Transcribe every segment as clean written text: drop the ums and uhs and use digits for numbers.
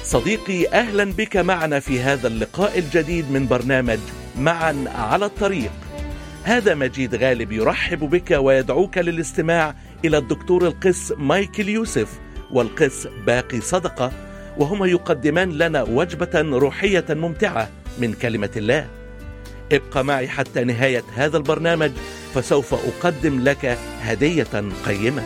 صديقي، أهلا بك معنا في هذا اللقاء الجديد من برنامج معا على الطريق. هذا مجيد غالب يرحب بك ويدعوك للاستماع إلى الدكتور القس مايكل يوسف والقس باقي صدقة، وهما يقدمان لنا وجبة روحية ممتعة من كلمة الله. ابقى معي حتى نهاية هذا البرنامج، فسوف أقدم لك هدية قيمة.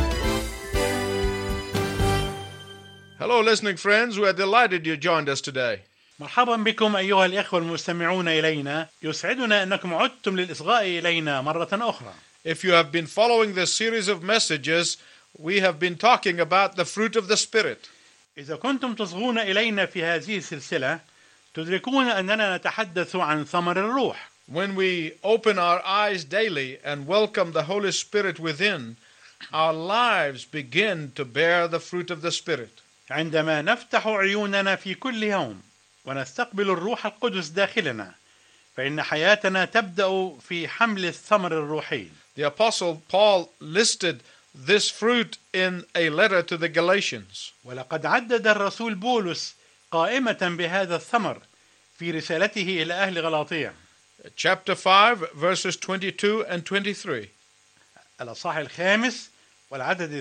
Hello, listening friends. We are delighted you joined us today. مرحبا بكم أيها الإخوة المستمعون إلينا. يسعدنا أنكم عدتم للإصغاء إلينا مرة أخرى. If you have been following this series of messages, we have been talking about the fruit of the Spirit. إذا كنتم تصغون إلينا في هذه السلسلة تدركون أننا نتحدث عن ثمر الروح. When we open our eyes daily and welcome the Holy Spirit within, our lives begin to bear the fruit of the Spirit. عندما نفتح عيوننا في كل يوم ونستقبل الروح القدس داخلنا، فإن حياتنا تبدأ في حمل الثمر الروحي. The Apostle Paul listed this fruit in a letter to the Galatians. ولقد عدد الرسول بولس قائمة بهذا الثمر في رسالته إلى أهل غلاطية. Chapter 5, verses 22 and 23. الأصحاح الخامس والعدد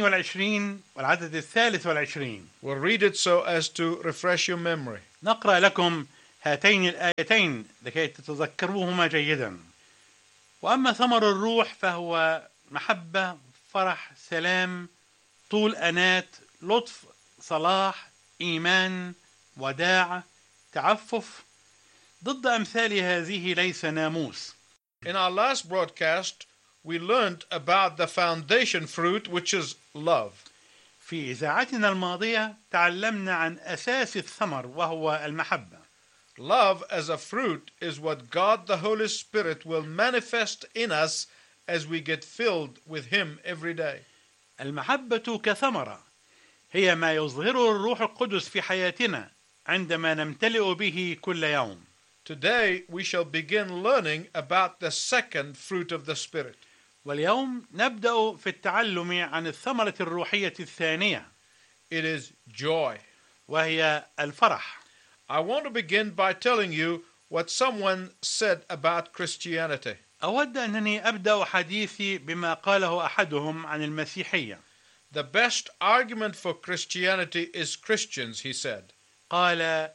22 والعدد 23. We'll read it so as to refresh your memory. نقرأ لكم هاتين الآيتين لكي تتذكروهما جيدا. وأما ثمر الروح فهو محبة، فرح، سلام، طول أنات، لطف، صلاح، إيمان، وداع، تعفف. ضد أمثال هذه ليس ناموس. In our last broadcast, we learned about the foundation fruit, which is love. في إذاعتنا الماضية تعلمنا عن أساس الثمر وهو المحبة. Love as a fruit is what God the Holy Spirit will manifest in us as we get filled with Him every day. المحبة كثمرة هي ما يظهره الروح القدس في حياتنا عندما نمتلئ به كل يوم. Today we shall begin learning about the second fruit of the Spirit. واليوم نبدأ في التعلم عن الثمرة الروحية الثانية. It is joy. وهي الفرح. I want to begin by telling you what someone said about Christianity. أود أنني أبدأ حديثي بما قاله أحدهم عن المسيحية. The best argument for Christianity is Christians, he said. قال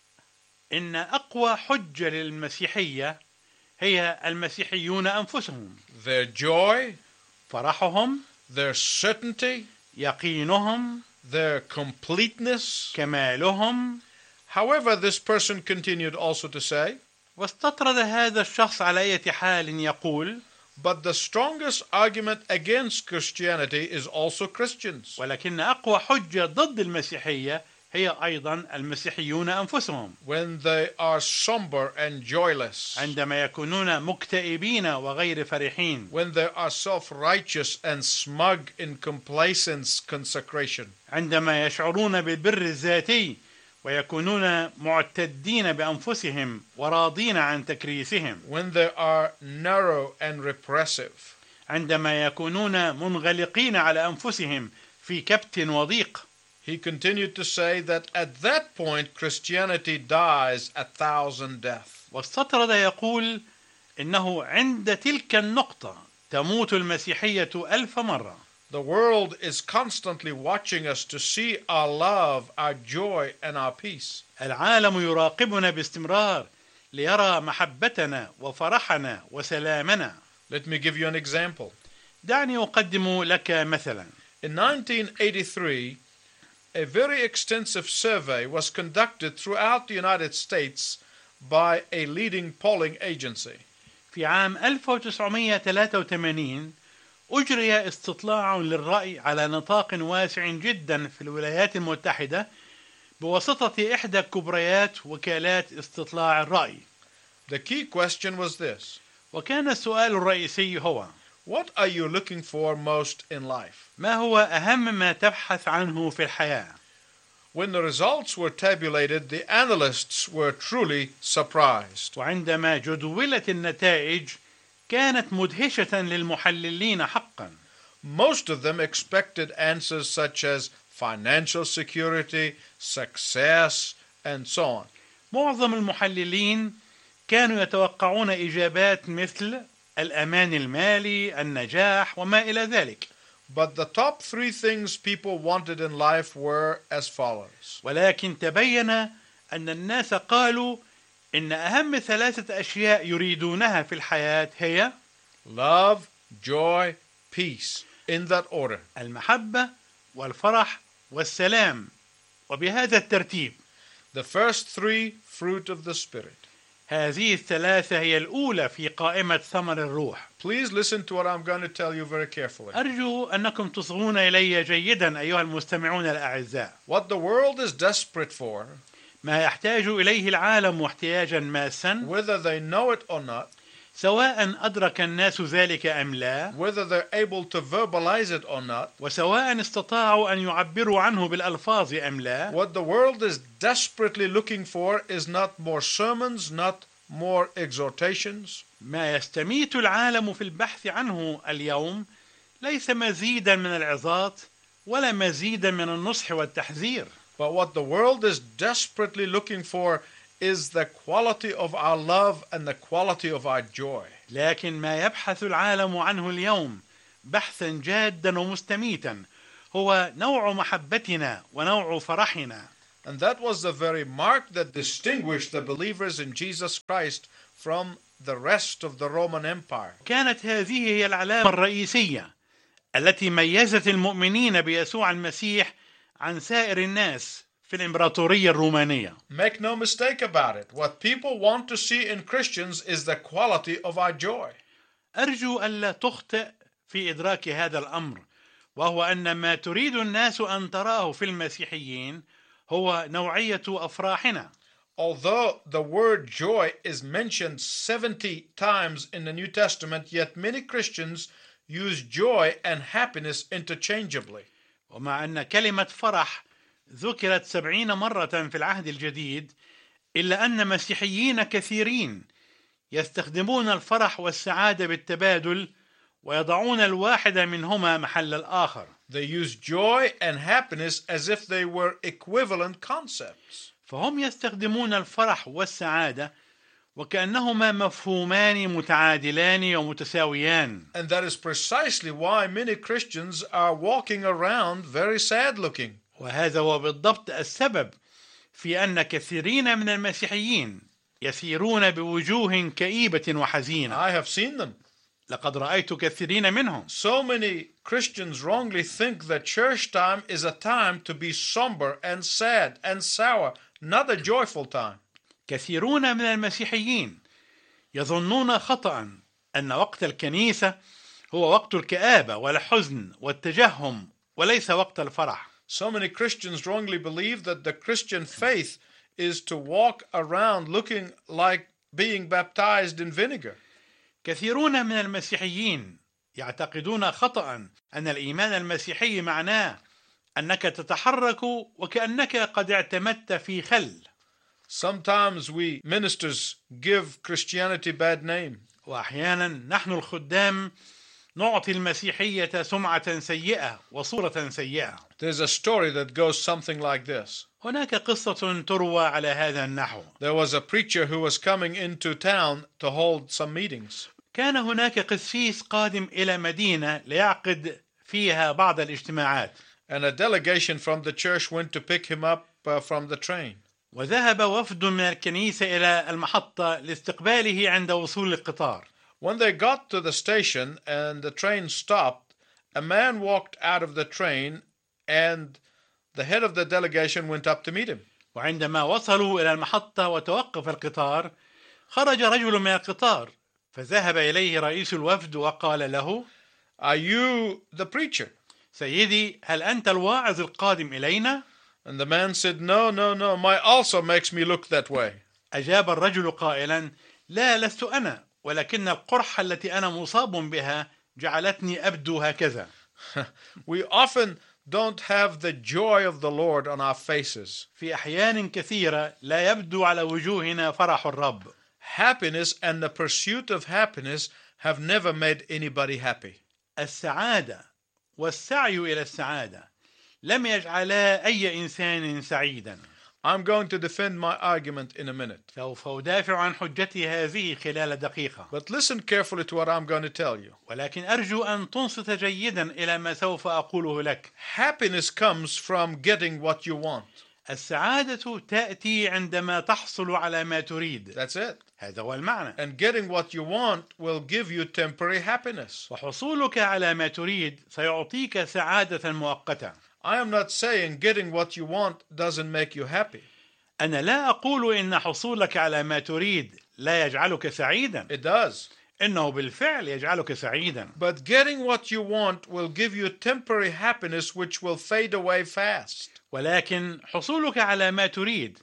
إن أقوى حجة للمسيحية هي المسيحيون أنفسهم. Their joy, فرحهم، their certainty, يقينهم، their completeness. كمالهم. However, this person continued also to say, واستطرد هذا الشخص على أي حال يقول: but the strongest argument against Christianity is also Christians. ولكن أقوى حجة ضد المسيحية هي أيضا المسيحيون أنفسهم. When they are somber and joyless. عندما يكونون مكتئبين وغير فرحين. When they are self-righteous and smug in complacence consecration. عندما يشعرون بالبر الذاتي ويكونون معتدين بأنفسهم وراضين عن تكريسهم. When they are narrow and repressive. عندما يكونون منغلقين على أنفسهم في كبت وضيق. He continued to say that at that point Christianity dies 1,000 deaths. واستطرد يقول إنه عند تلك النقطة تموت المسيحية 1000 مرة. The world is constantly watching us to see our love, our joy, and our peace. العالم يراقبنا باستمرار ليرى محبتنا وفرحنا وسلامنا. Let me give you an example. دعني أقدم لك مثلا. In 1983, a very extensive survey was conducted throughout the United States by a leading polling agency. في عام 1983 أجري استطلاع للرأي على نطاق واسع جدا في الولايات المتحدة بواسطة إحدى كبريات وكالات استطلاع الرأي. The key question was this. وكان السؤال الرئيسي هو: What are you looking for most in life? ما هو أهم ما تبحث عنه في الحياة؟ When the results were tabulated, the analysts were truly surprised. وعندما جدولت النتائج كانت مدهشة للمحللين حقا. Most of them expected answers such as financial security, success, and so on. معظم المحللين كانوا يتوقعون إجابات مثل الأمان المالي، النجاح، وما إلى ذلك. But the top three things people wanted in life were as follows. ولكن تبين أن الناس قالوا إن أهم 3 أشياء يريدونها في الحياة هي Love, joy, peace, in that order. المحبة والفرح والسلام، وبهذا الترتيب. The first three, fruit of the Spirit. هذه ال3 هي الأولى في قائمة ثمر الروح. Please listen to what I'm going to tell you very carefully. أرجو أنكم تصغون إلي جيدا أيها المستمعون الأعزاء. What the world is desperate for, ما يحتاج إليه العالم احتياجا ماسا، whether they know it or not, سواء أدرك الناس ذلك أم لا، whether they're able to verbalize it or not, وسواء استطاعوا أن يعبروا عنه بالألفاظ أم لا. what the world is desperately looking for is not more sermons, not more exhortations, ما يستميت العالم في البحث عنه اليوم ليس مزيدا من العظات ولا مزيدا من النصح والتحذير، but what the world is desperately looking for is the quality of our love and the quality of our joy. لكن ما يبحث العالم عنه اليوم بحثا جادا ومستميتا هو نوع محبتنا ونوع فرحنا. And that was the very mark that distinguished the believers in Jesus Christ from the rest of the Roman Empire. كانت هذه هي العلامة الرئيسية التي ميزت المؤمنين بيسوع المسيح عن سائر الناس في الإمبراطورية الرومانية. Make no mistake about it. What people want to see in Christians is the quality of our joy. أرجو ألا تخطئ في إدراك هذا الأمر، وهو أن ما تريد الناس أن تراه في المسيحيين هو نوعية أفراحنا. Although the word joy is mentioned 70 times in the New Testament, yet many Christians use joy and happiness interchangeably. ومع أن كلمة فرح ذكرت 70 مرة في العهد الجديد، إلا أن مسيحيين كثيرين يستخدمون الفرح والسعادة بالتبادل ويضعون الواحد منهما محل الآخر. They use joy and happiness as if they were equivalent concepts. فهم يستخدمون الفرح والسعادة وكأنهما مفهومان متعادلان ومتساويان. And that is precisely why many Christians are walking around very sad looking. وهذا هو بالضبط السبب في أن كثيرين من المسيحيين يسيرون بوجوه كئيبة وحزينة. I have seen them. لقد رأيت كثيرين منهم. So many Christians wrongly think that church time is a time to be somber and sad and sour, not a joyful time. كثيرون من المسيحيين يظنون خطأ أن وقت الكنيسة هو وقت الكآبة والحزن والتجهم وليس وقت الفرح. So many Christians wrongly believe that the Christian faith is to walk around looking like being baptized in vinegar. كثيرون من المسيحيين يعتقدون خطأ أن الإيمان المسيحي معناه أنك تتحرك وكأنك قد اعتمدت في خل. Sometimes we ministers give Christianity bad name. وأحيانا نحن الخدام نعطي المسيحية سمعة سيئة وصورة سيئة. There's a story that goes something like this. هناك قصة تروى على هذا النحو. There was a preacher who was coming into town to hold some meetings. كان هناك قسيس قادم إلى مدينة ليعقد فيها بعض الاجتماعات. And a delegation from the church went to pick him up from the train. وذهب وفد من الكنيسة إلى المحطة لاستقباله عند وصول القطار. When they got to the station and the train stopped, a man walked out of the train and the head of the delegation went up to meet him. وعندما وصلوا إلى المحطة وتوقف القطار، خرج رجل من القطار فذهب إليه رئيس الوفد وقال له: Are you the preacher? سيدي، هل أنت الواعظ القادم إلينا؟ And the man said, No, my ulcer makes me look that way. أجاب الرجل قائلا: لا، لست أنا، ولكن القرحة التي أنا مصاب بها جعلتني أبدو هكذا. We often don't have the joy of the Lord on our faces. في أحيان كثيرة لا يبدو على وجوهنا فرح الرب. Happiness and the pursuit of happiness have never made anybody happy. السعادة والسعي إلى السعادة لم يجعلا أي إنسان سعيدا. I'm going to defend my argument in a minute. سوف أدافع عن حجتي هذه خلال دقيقة. But listen carefully to what I'm going to tell you. ولكن أرجو أن تنصت جيدا إلى ما سوف أقوله لك. Happiness comes from getting what you want. السعادة تأتي عندما تحصل على ما تريد. That's it. هذا هو المعنى. And getting what you want will give you temporary happiness. وحصولك على ما تريد سيعطيك سعادة مؤقتة. I am not saying getting what you want doesn't make you happy. أنا لا أقول إن حصولك على ما تريد لا يجعلك سعيدا. It does. إنه بالفعل يجعلك سعيدا. But getting what you want will give you temporary happiness which will fade away fast. ولكن حصولك على ما تريد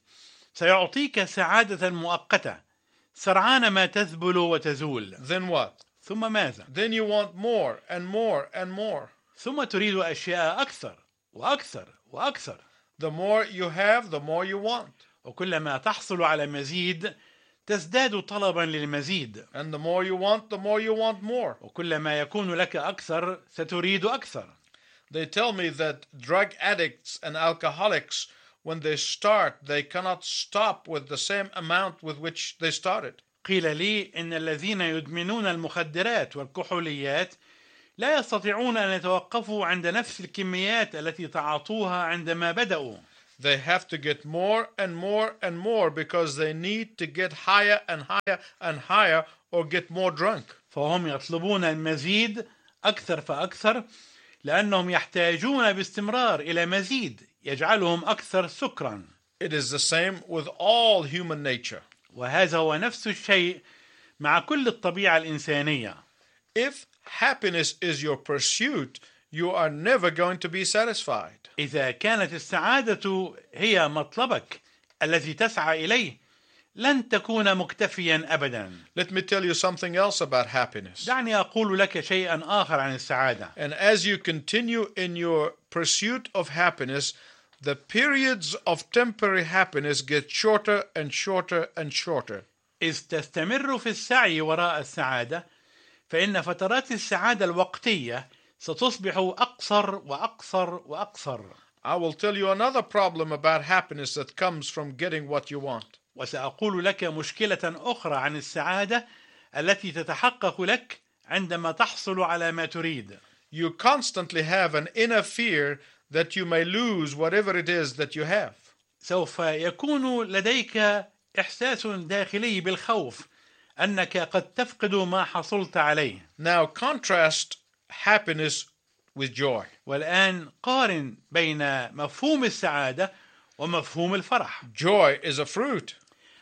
سيعطيك سعادة مؤقتة سرعان ما تذبل وتزول. Then what? ثم ماذا؟ Then you want more and more and more. ثم تريد أشياء أكثر وأكثر وأكثر. The more you have, the more you want. وكلما تحصل على مزيد تزداد طلبا للمزيد. And the more you want more. وكلما يكون لك أكثر ستريد أكثر. They tell me that drug addicts and alcoholics, when they start, they cannot stop with the same amount with which they started. قيل لي إن الذين يدمنون المخدرات والكحوليات لا يستطيعون أن يتوقفوا عند نفس الكميات التي تعاطوها عندما بدأوا. They have to get more and more and more because they need to get higher and higher and higher or get more drunk. فهم يطلبون المزيد أكثر فأكثر لأنهم يحتاجون باستمرار إلى مزيد يجعلهم أكثر سكرا. It is the same with all human nature. وهذا هو نفس الشيء مع كل الطبيعة الإنسانية. If happiness is your pursuit, you are never going to be satisfied. إذا كانت السعادة هي مطلبك الذي تسعى إليه لن تكون مكتفيا أبدا. Let me tell you something else about happiness. دعني أقول لك شيئا آخر عن السعادة. And as you continue in your pursuit of happiness, the periods of temporary happiness get shorter and shorter and shorter. إذ تستمر في السعي وراء السعادة فإن فترات السعادة الوقتية ستصبح أقصر وأقصر وأقصر. I will tell you another problem about happiness that comes from getting what you want. وسأقول لك مشكلة أخرى عن السعادة التي تتحقق لك عندما تحصل على ما تريد. You constantly have an inner fear that you may lose whatever it is that you have. سوف يكون لديك إحساس داخلي بالخوف أنك قد تفقد ما حصلت عليه. Now contrast happiness with joy. والآن قارن بين مفهوم السعادة ومفهوم الفرح. Joy is a fruit.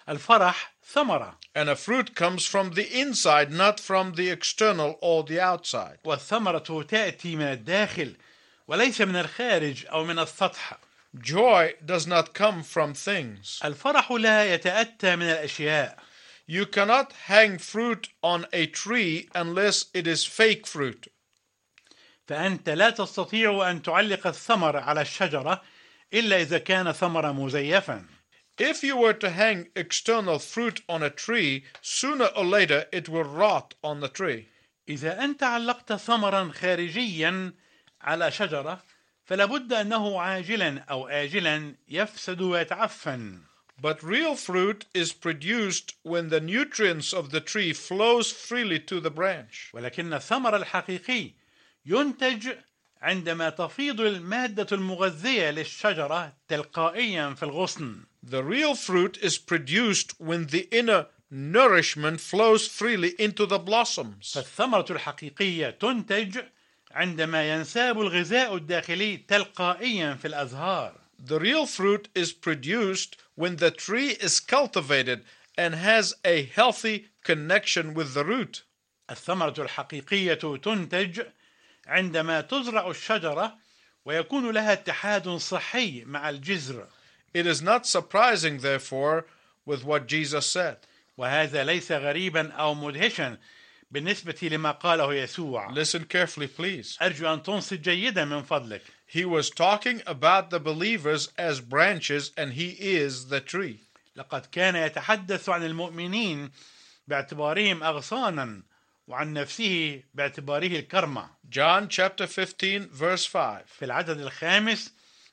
الفرح ثمرة. And a fruit comes from the inside, not from the external or the outside. والثمرة تأتي من الداخل وليس من الخارج أو من السطح. Joy does not come from things. الفرح لا يتأتى من الأشياء. You cannot hang fruit on a tree unless it is fake fruit. فأنت لا تستطيع أن تعلق الثمر على الشجرة إلا إذا كان ثمرا مزيفا. If you were to hang external fruit on a tree, sooner or later it will rot on the tree. إذا أنت علقت ثمرا خارجيا على شجرة فلابد أنه عاجلا أو آجلا يفسد ويتعفن. But real fruit is produced when the nutrients of the tree flows freely to the branch. ولكن الثمر الحقيقي ينتج عندما تفيض المادة المغذية للشجرة تلقائيا في الغصن. The real fruit is produced when the inner nourishment flows freely into the blossoms. فالثمرة الحقيقية تنتج عندما ينساب الغذاء الداخلي تلقائيا في الأزهار. The real fruit is produced when the tree is cultivated and has a healthy connection with the root. الثمرة الحقيقية تنتج عندما تزرع الشجرة ويكون لها اتحاد صحي مع الجذر. It is not surprising, therefore, with what Jesus said. وهذا ليس غريبا أو مدهشا بالنسبة لما قاله يسوع. Listen carefully, please. أرجو أن تنصت جيدا من فضلك. He was talking about the believers as branches, and he is the tree. لقد كان يتحدث عن المؤمنين باعتبارهم أغصانا وعن نفسه باعتباره الكرمة. John chapter 15 verse 5. في العدد الخامس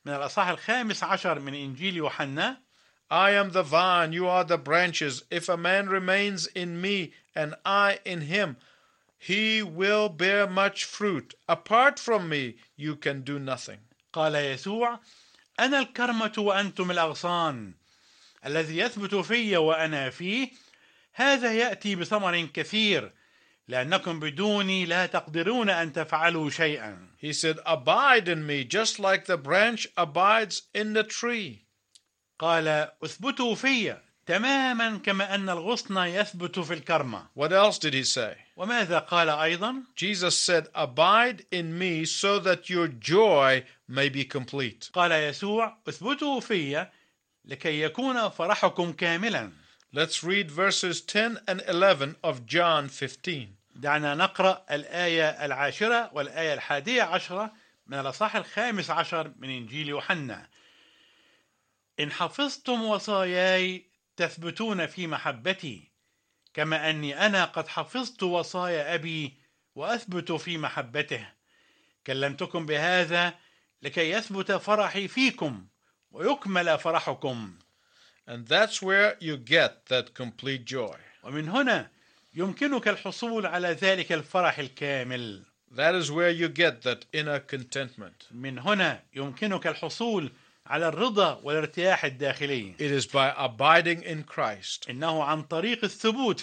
من الأصحاح 15 من إنجيل يوحنا: I am the vine, you are the branches. If a man remains in me and I in him, he will bear much fruit. Apart from me, you can do nothing. قال يسوع: أنا الكرمة وأنتم الأغصان، الذي يثبت في وأنا فيه هذا يأتي بثمر كثير، لأنكم بدوني لا تقدرون أن تفعلوا شيئا. He said, abide in me, just like the branch abides in the tree. قال: اثبتوا في تماما كما أن الغصن يثبت في الكرمة. What else did he say? وماذا قال أيضا؟ Jesus said, abide in me so that your joy may be complete. قال يسوع: اثبتوا في لكي يكون فرحكم كاملا. Let's read verses 10 and 11 of John 15. دعنا نقرأ الآية 10 والآية 11 من الأصحاح 15 من إنجيل يوحنا. إن حفظتم وصاياي تثبتون في محبتي، كما أني أنا قد حفظت وصايا أبي وأثبت في محبته. كلمتكم بهذا لكي يثبت فرحي فيكم ويكمل فرحكم. And that's where you get that complete joy. ومن هنا يمكنك الحصول على ذلك الفرح الكامل. That is where you get that inner contentment. من هنا يمكنك الحصول على الرضا والارتياح الداخلي. It is by abiding in Christ. إنه عن طريق الثبوت